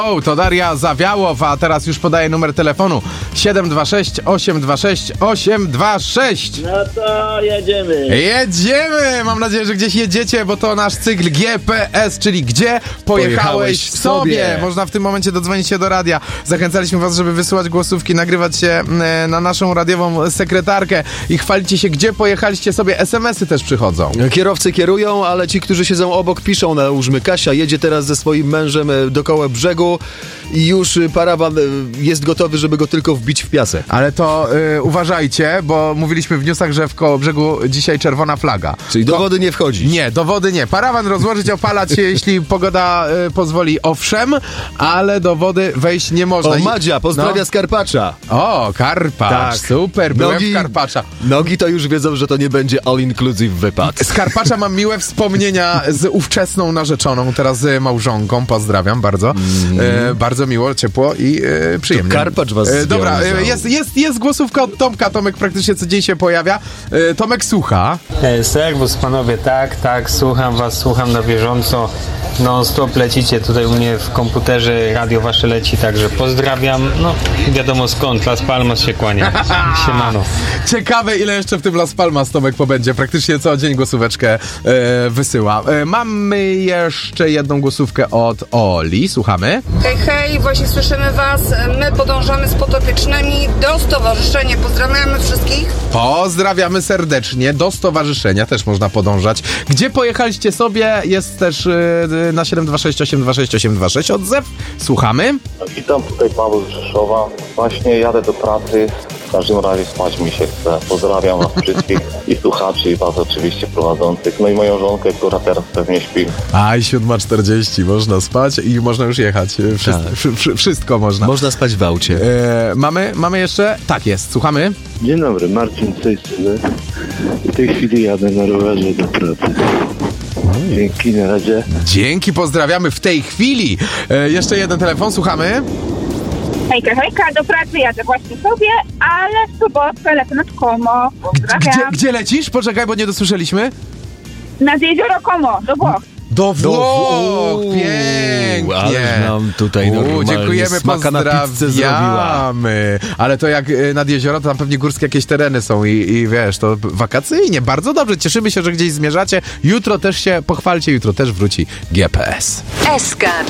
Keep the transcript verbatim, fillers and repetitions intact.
O, to Daria Zawiałow, a teraz już podaję numer telefonu siedem dwa sześć osiem dwa sześć osiem dwa sześć. No to jedziemy. Jedziemy! Mam nadzieję, że gdzieś jedziecie, bo to nasz cykl G P S, czyli gdzie pojechałeś, pojechałeś w sobie. sobie. Można w tym momencie dodzwonić się do radia. Zachęcaliśmy was, żeby wysyłać głosówki, nagrywać się na naszą radiową sekretarkę i chwalicie się, gdzie pojechaliście sobie. es em esy też przychodzą. Kierowcy kierują, ale ci, którzy siedzą obok, piszą. Nałóżmy, Kasia jedzie teraz ze swoim mężem dookoła brzegu i już parawan jest gotowy, żeby go tylko wbić w piasek. Ale to y, uważajcie, bo mówiliśmy w newsach, że w koło brzegu dzisiaj czerwona flaga. Czyli do wody nie wchodzi. Nie, do wody nie. Parawan rozłożyć, opalać się, jeśli pogoda y, pozwoli, owszem, ale do wody wejść nie można. O, Madzia, pozdrawia no. z Karpacza. O, Karpacz, tak. Super, byłem nogi, w Karpacza. Nogi to już wiedzą, że to nie będzie all-inclusive wypad. Z Karpacza mam miłe wspomnienia z ówczesną narzeczoną, teraz z małżonką, pozdrawiam bardzo. Mm. E, bardzo miło, ciepło i e, przyjemnie. To Karpacz was e, Dobra, e, jest, jest, jest głosówka od Tomka, Tomek praktycznie co dzień się pojawia. E, Tomek słucha. E, serwus panowie, tak, tak, słucham was, słucham na bieżąco. Non stop lecicie tutaj u mnie w komputerze, radio wasze leci, także pozdrawiam. No, wiadomo skąd, Las Palmas się kłania. Siemano. Ciekawe, ile jeszcze w tym Las Palmas Tomek pobędzie. Praktycznie co dzień głosóweczkę e, wysyła. E, mamy jeszcze jedną głosówkę od Oli. Słuchamy. Hej, hej, właśnie słyszymy was. My podążamy z podopiecznymi do stowarzyszenia. Pozdrawiamy wszystkich. Pozdrawiamy serdecznie. Do stowarzyszenia też można podążać. Gdzie pojechaliście sobie? Jest też e, na siedem dwa sześć osiem dwa sześć osiem dwa sześć odzew. Słuchamy. Witam, tutaj Paweł z Rzeszowa. Właśnie jadę do pracy. W każdym razie spać mi się chce. Pozdrawiam was wszystkich i słuchaczy, i was oczywiście prowadzących. No i moją żonkę, która teraz pewnie śpi. Aj, siódma czterdzieści. Można spać i można już jechać. Wszystko, tak. wszy, wszy, wszystko można. Można spać w aucie. E, mamy, mamy jeszcze? Tak jest, słuchamy. Dzień dobry, Marcin z tej strony. W tej chwili jadę na rowerze do pracy. Dzięki, na razie. Dzięki, pozdrawiamy w tej chwili. E, jeszcze jeden telefon, słuchamy. Hejka, hejka, do pracy jadę właśnie sobie, ale w sobotę lecę nad Como. Pozdrawiam. Gdzie, gdzie lecisz? Poczekaj, bo nie dosłyszeliśmy. Nad jezioro Como, do Włoch. Do Włoch! Pięknie! Ale nam tutaj normalnie dziękujemy, smaka na pizzę zrobiła. Ale to jak nad jezioro, to tam pewnie górskie jakieś tereny są i, i wiesz, to wakacyjnie, bardzo dobrze. Cieszymy się, że gdzieś zmierzacie. Jutro też się pochwalcie, jutro też wróci G P S. S K